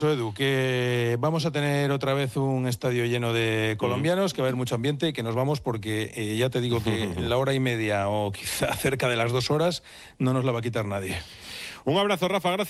Edu, que vamos a tener otra vez un estadio lleno de colombianos, que va a haber mucho ambiente y que nos vamos porque ya te digo que la hora y media o quizá cerca de las 2 horas no nos la va a quitar nadie. Un abrazo, Rafa, gracias.